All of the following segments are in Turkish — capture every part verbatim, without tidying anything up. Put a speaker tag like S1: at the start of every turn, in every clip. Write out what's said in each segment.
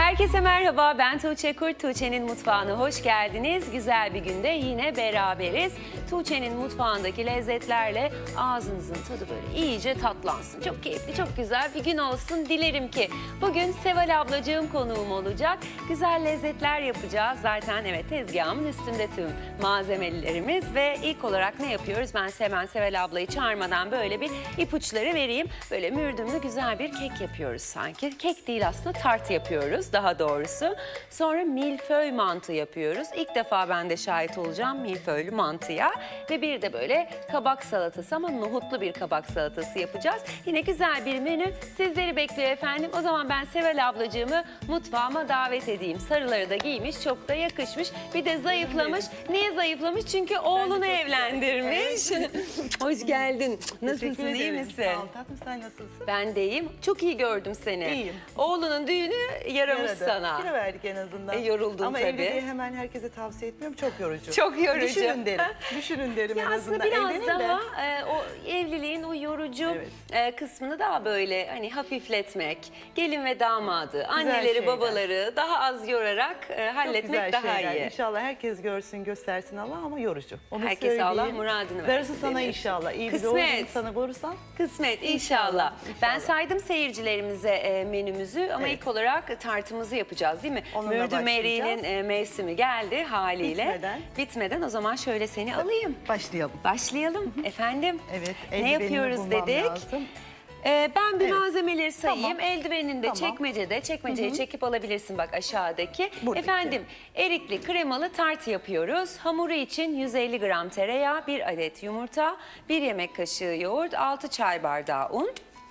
S1: Herkese merhaba, ben Tuğçe Kurt. Tuğçe'nin mutfağına hoş geldiniz. Güzel bir günde yine beraberiz. Tuğçe'nin mutfağındaki lezzetlerle ağzınızın tadı böyle iyice tatlansın. Çok keyifli, çok güzel bir gün olsun dilerim ki. Bugün Seval ablacığım konuğum olacak. Güzel lezzetler yapacağız. Zaten evet, tezgahımın üstünde tüm malzemelerimiz ve ilk olarak ne yapıyoruz? Ben hemen Seval ablayı çağırmadan böyle bir ipuçları vereyim. Böyle mürdümlü güzel bir kek yapıyoruz sanki. Kek değil aslında, tart yapıyoruz daha doğrusu. Sonra milföy mantı yapıyoruz. İlk defa ben de şahit olacağım milföylü mantıya. Ve bir de böyle kabak salatası, ama nohutlu bir kabak salatası yapacağız. Yine güzel bir menü sizleri bekliyor efendim. O zaman ben Seval ablacığımı mutfağıma davet edeyim. Sarıları da giymiş, çok da yakışmış. Bir de zayıflamış. Niye zayıflamış? Çünkü oğlunu evlendirmiş. Hoş geldin. Nasılsın, iyi misin?
S2: Sağ ol tatlım, sen nasılsın?
S1: Ben de iyiyim. Çok iyi gördüm seni.
S2: İyiyim.
S1: Oğlunun düğünü yaramış
S2: Yaradı.
S1: sana.
S2: Kilo verdik en azından.
S1: E, yoruldun
S2: Ama
S1: tabii.
S2: evliliği hemen herkese tavsiye etmiyorum. Çok yorucu.
S1: Çok yorucu.
S2: Düşünün derim. Düşünün derim
S1: Ya
S2: en
S1: aslında
S2: azından.
S1: biraz
S2: Evlenin de.
S1: daha e, o evliliğin o yorucu
S2: Evet.
S1: e, kısmını daha böyle hani hafifletmek, gelin ve damadı, anneleri,
S2: şeyler.
S1: babaları daha az yorarak e,
S2: Çok güzel
S1: halletmek daha
S2: şeyler.
S1: iyi.
S2: İnşallah herkes görsün, göstersin Allah, ama yorucu. Onu
S1: Herkese
S2: söyleyeyim.
S1: Allah muradını versin
S2: Darısı sana
S1: denir.
S2: inşallah. İyi bir
S1: Kısmet.
S2: oğlum sana bulursan.
S1: Kısmet inşallah.
S2: İnşallah,
S1: Ben
S2: inşallah.
S1: saydım seyircilerimize e, menümüzü ama
S2: Evet.
S1: ilk olarak tartımızı yapacağız değil mi?
S2: Onunla
S1: Mürdüm Meri'nin
S2: başlayacağız.
S1: e, mevsimi geldi haliyle.
S2: Bitmeden.
S1: Bitmeden o zaman şöyle seni alayım.
S2: Başlayalım.
S1: Başlayalım efendim.
S2: Evet.
S1: Ne
S2: eldivenimi
S1: yapıyoruz
S2: bulmam
S1: dedik?
S2: lazım.
S1: Ee, ben bir
S2: Evet.
S1: malzemeleri sayayım.
S2: Tamam.
S1: Eldivenini de
S2: Tamam.
S1: çekmecede, çekmeceyi çekip alabilirsin bak aşağıdaki.
S2: Buradaki.
S1: Efendim, erikli kremalı tart yapıyoruz. Hamuru için yüz elli gram tereyağı, bir adet yumurta, bir yemek kaşığı yoğurt, altı çay bardağı un,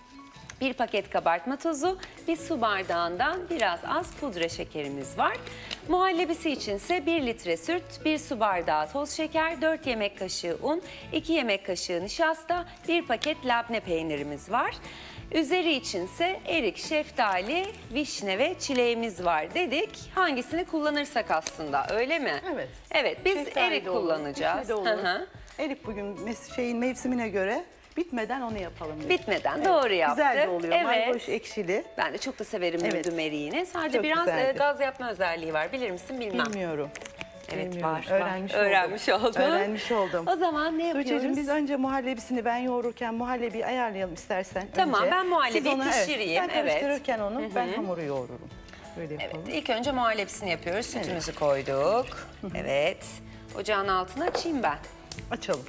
S1: bir paket kabartma tozu, bir su bardağından biraz az pudra şekerimiz var. Muhallebisi içinse bir litre süt, bir su bardağı toz şeker, dört yemek kaşığı un, iki yemek kaşığı nişasta, bir paket labne peynirimiz var. Üzeri içinse erik, şeftali, vişne ve çileğimiz var dedik. Hangisini kullanırsak aslında, öyle mi?
S2: Evet.
S1: Evet, biz
S2: Şeftali
S1: erik
S2: de olur,
S1: kullanacağız.
S2: vişne de olur.
S1: Hı hı.
S2: Erik bugün mes- şeyin mevsimine göre bitmeden onu yapalım. dedik.
S1: Bitmeden
S2: Evet.
S1: doğru yaptık.
S2: Güzel de oluyor.
S1: Evet.
S2: Mayhoş, ekşili.
S1: Ben de çok da severim
S2: Evet.
S1: mürdüm eriğini. Sadece
S2: Çok
S1: biraz
S2: güzeldir.
S1: e, gaz yapma özelliği var. Bilir misin bilmem.
S2: Bilmiyorum.
S1: Evet,
S2: Bilmiyorum.
S1: var,
S2: Öğrenmiş
S1: var.
S2: oldum.
S1: Öğrenmiş oldum.
S2: Öğrenmiş oldum.
S1: O zaman ne yapıyoruz?
S2: Tuğçe'cim, biz önce muhallebisini ben yoğururken muhallebiyi ayarlayalım istersen.
S1: Tamam,
S2: önce.
S1: ben muhallebiyi
S2: Siz onu,
S1: pişireyim,
S2: Evet,
S1: evet.
S2: sen karıştırırken onu ben hamuru yoğururum. Böyle
S1: Evet,
S2: yapalım.
S1: ilk önce muhallebisini yapıyoruz. Sütümüzü koyduk. Evet. Ocağın altını açayım ben.
S2: Açalım.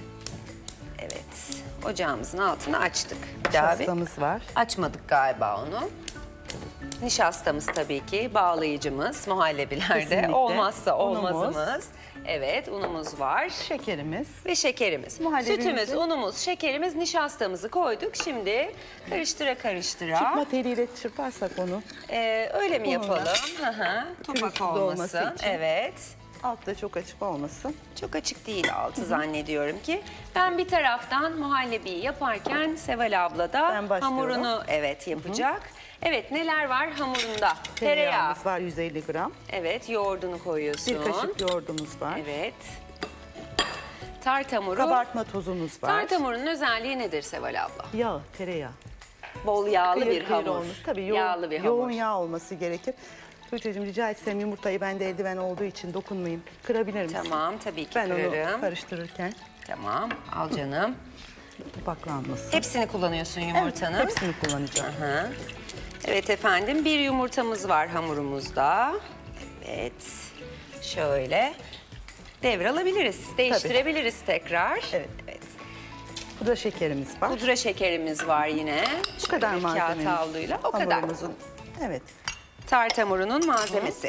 S1: Evet. Ocağımızın altını açtık. Bir daha bir
S2: Nişastamız var.
S1: açmadık galiba onu. Nişastamız tabii ki, bağlayıcımız muhallebilerde.
S2: Kesinlikle.
S1: Olmazsa
S2: Unumuz.
S1: olmazımız. Evet, unumuz var.
S2: Şekerimiz.
S1: Ve şekerimiz.
S2: Muhallebimizi-
S1: Sütümüz, unumuz, şekerimiz, nişastamızı koyduk. Şimdi karıştıra karıştıra.
S2: Çıkma teliyle çırparsak onu.
S1: Ee, öyle mi
S2: Bununla
S1: yapalım? Hı hı. Topak
S2: pürüzsüz
S1: olmasın.
S2: olması için.
S1: Evet.
S2: Altta çok açık olmasın.
S1: Çok açık değil altı zannediyorum ki. Ben bir taraftan muhallebiyi yaparken Seval abla da
S2: Ben başlıyorum.
S1: hamurunu evet yapacak. Evet, neler var hamurunda? Tereyağı.
S2: Tereyağımız var yüz elli gram.
S1: Evet, yoğurdunu koyuyorsun.
S2: Bir kaşık yoğurdumuz var.
S1: Evet. Tart hamuru.
S2: Kabartma tozumuz var.
S1: Tart hamurunun özelliği nedir Seval abla?
S2: Yağ, tereyağı.
S1: Bol yağlı
S2: Kıyır
S1: bir
S2: kıyır
S1: hamur.
S2: olmuş. Tabii yoğun,
S1: Yağlı bir hamur.
S2: yoğun yağ olması gerekir. Tuğçe'cim, rica etsem yumurtayı, ben de eldiven olduğu için dokunmayayım. Kırabilir misin?
S1: Tamam, tabii ki
S2: Ben
S1: kırarım.
S2: onu karıştırırken
S1: Tamam, al canım.
S2: topaklanmasın.
S1: Hepsini kullanıyorsun
S2: Evet,
S1: yumurtanın.
S2: hepsini kullanacağım.
S1: Hı. Evet efendim, bir yumurtamız var hamurumuzda. Evet, şöyle devralabiliriz, değiştirebiliriz tekrar.
S2: Evet.
S1: Evet.
S2: Pudra şekerimiz var.
S1: Pudra şekerimiz var yine.
S2: Bu kadar
S1: Şöyle kağıt
S2: malzememiz.
S1: havluyla, o kadar.
S2: Hamurumuzun. Evet.
S1: Tart hamurunun malzemesi.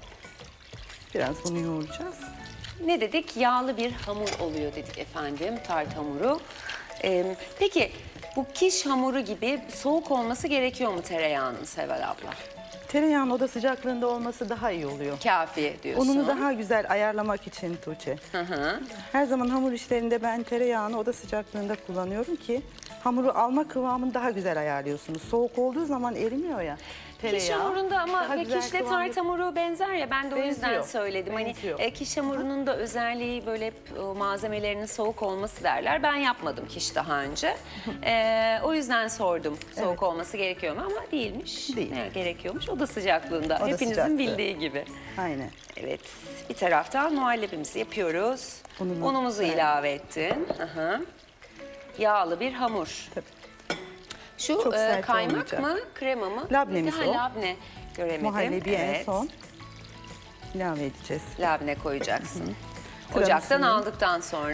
S2: Biraz bunu yoğuracağız.
S1: Ne dedik? Yağlı bir hamur oluyor dedik efendim, tart hamuru. Ee, peki bu kiş hamuru gibi soğuk olması gerekiyor mu tereyağının Seval abla?
S2: Tereyağın oda sıcaklığında olması daha iyi oluyor.
S1: Kafi diyorsun.
S2: Ununu daha güzel ayarlamak için Tuğçe.
S1: Hı hı.
S2: Her zaman hamur işlerinde ben tereyağını oda sıcaklığında kullanıyorum ki hamuru alma kıvamını daha güzel ayarlıyorsunuz. Soğuk olduğu zaman erimiyor ya.
S1: Kiş
S2: Tereyağı.
S1: hamurunda ama
S2: daha
S1: ve
S2: güzel
S1: kişle
S2: kıvam
S1: tart hamuru benzer ya, ben de o yüzden
S2: Benziyor,
S1: söyledim.
S2: benziyor.
S1: Hani e, kiş hamurunun da özelliği böyle hep o malzemelerinin soğuk olması derler. Ben yapmadım kiş daha önce. E, o yüzden sordum soğuk
S2: Evet.
S1: olması gerekiyor mu, ama değilmiş.
S2: Değil.
S1: Ne gerekiyormuş, oda sıcaklığında.
S2: Oda
S1: Hepinizin
S2: sıcaklığı.
S1: bildiği gibi.
S2: Aynen.
S1: Evet, bir taraftan muhallebimizi yapıyoruz.
S2: Unumu-
S1: Unumuzu
S2: evet.
S1: ilave ettin. Aha. Yağlı bir hamur.
S2: Tabii.
S1: Şu
S2: Çok
S1: e,
S2: sert
S1: kaymak
S2: olmayacak.
S1: mı, krema mı?
S2: Labnemiz
S1: Daha
S2: o.
S1: labne göremedim.
S2: Muhallebi en
S1: Evet.
S2: son ilave edeceğiz.
S1: Labne koyacaksın.
S2: Tiramisunu.
S1: Ocaktan aldıktan sonra.